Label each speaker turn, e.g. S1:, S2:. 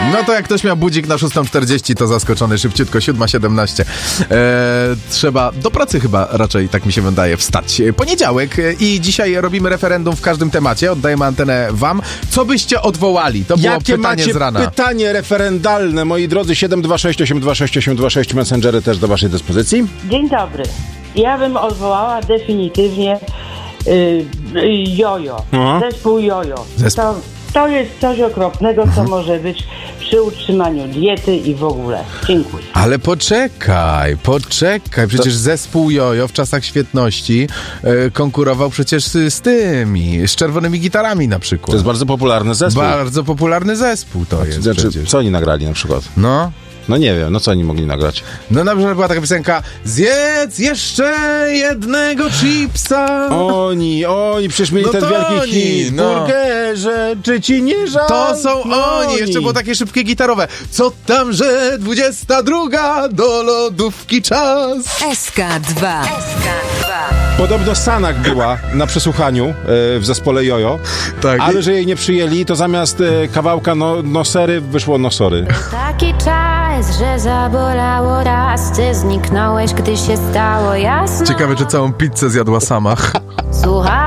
S1: No to jak ktoś miał budzik na 6:40, to zaskoczony szybciutko, 7:17. Trzeba do pracy chyba raczej, tak mi się wydaje, wstać. Poniedziałek i dzisiaj robimy referendum w każdym temacie. Oddajemy antenę wam. Co byście odwołali? To było
S2: Jakie
S1: pytanie
S2: macie
S1: z rana.
S2: pytanie referendalne, moi drodzy? 726 826 826, Messengery też do waszej dyspozycji.
S3: Dzień dobry. Ja bym odwołała definitywnie jojo.
S2: Aha.
S3: Zespół jojo.
S1: Zespół.
S3: To jest coś okropnego, co może być przy utrzymaniu diety i w ogóle. Dziękuję.
S1: Ale poczekaj. Przecież zespół jojo w czasach świetności konkurował przecież z czerwonymi gitarami na przykład.
S2: To jest bardzo popularny zespół.
S1: Bardzo popularny zespół to jest
S2: Znaczy,
S1: przecież.
S2: co oni nagrali na przykład?
S1: No.
S2: No nie wiem, no co oni mogli nagrać?
S1: No na przykład była taka piosenka: zjedz jeszcze jednego chipsa.
S2: Oni, przecież mieli
S1: No
S2: ten
S1: to
S2: wielki
S1: oni,
S2: hit.
S1: no.
S2: Burgerze, czy ci nie żal?
S1: To są oni. Jeszcze było takie szybkie gitarowe. Co tam, że 22 do lodówki czas.
S4: SK2.
S2: Podobno Sanak była na przesłuchaniu w zespole Jojo,
S1: Tak.
S2: ale że jej nie przyjęli, to zamiast kawałka nosery wyszło nosory.
S5: Taki czas, że zabolało raz. Ty zniknąłeś, gdy się stało jasno.
S1: Ciekawe, czy całą pizzę zjadła sama.
S5: Słuchaj.